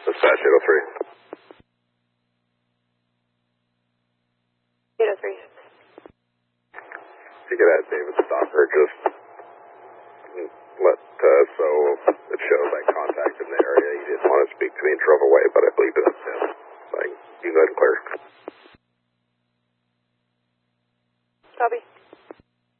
Dispatch 803. 803. You could have David stop her, just let, so it shows I contacted him in the area. He didn't want to speak to me and drove away, but I believe that's him. So you can go ahead and clear.